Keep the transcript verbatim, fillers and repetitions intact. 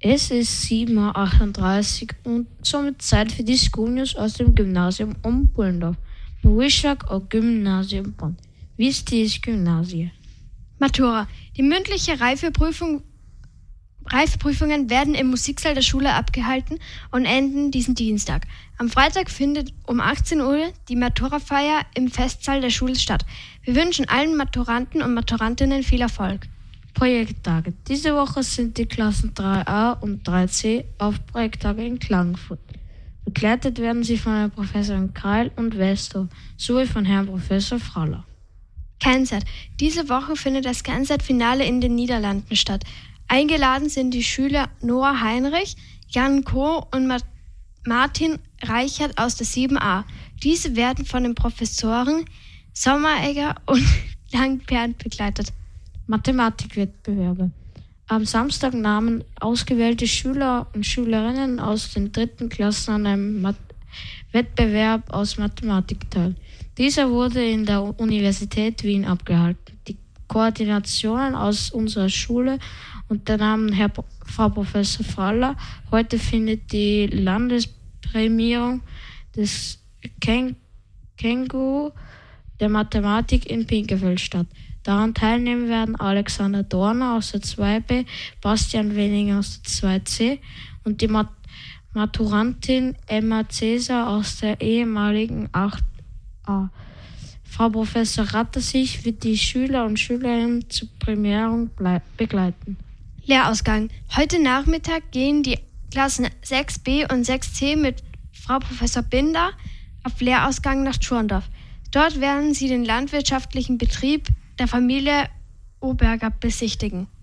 Es ist sieben Uhr achtunddreißig und somit Zeit für die School News aus dem Gymnasium um Bullendorf. Wischak og Gymnasium Bonn. Wie ist dieses Gymnasium? Matura. Die mündliche Reifeprüfung, Reifeprüfungen werden im Musiksaal der Schule abgehalten und enden diesen Dienstag. Am Freitag findet um achtzehn Uhr die Maturafeier im Festsaal der Schule statt. Wir wünschen allen Maturanten und Maturantinnen viel Erfolg. Projekttage. Diese Woche sind die Klassen drei a und drei c auf Projekttage in Klagenfurt. Begleitet werden sie von Herrn Professor Kreil und Westhoff sowie von Herrn Professor Fraller. Keinset. Diese Woche findet das Keinset-Finale in den Niederlanden statt. Eingeladen sind die Schüler Noah Heinrich, Jan Koh und Ma- Martin Reichert aus der sieben a. Diese werden von den Professoren Sommeregger und Langpernt begleitet. Mathematikwettbewerbe. Am Samstag nahmen ausgewählte Schüler und Schülerinnen aus den dritten Klassen an einem Mat- Wettbewerb aus Mathematik teil. Dieser wurde in der Universität Wien abgehalten. Die Koordinationen aus unserer Schule unternahmen Herr Pro- Frau Professor Fraller. Heute findet die Landesprämierung des Ken- Känguru der Mathematik in Pinkefeld statt. Daran teilnehmen werden Alexander Dorner aus der zwei b, Bastian Wenning aus der zwei c und die Mat- Maturantin Emma Cäsar aus der ehemaligen acht a. Frau Professor Rattersich wird die Schüler und Schülerinnen zur Prämierung blei- begleiten. Lehrausgang. Heute Nachmittag gehen die Klassen sechs b und sechs c mit Frau Professor Binder auf Lehrausgang nach Schorndorf. Dort werden sie den landwirtschaftlichen Betrieb der Familie Oberger besichtigen.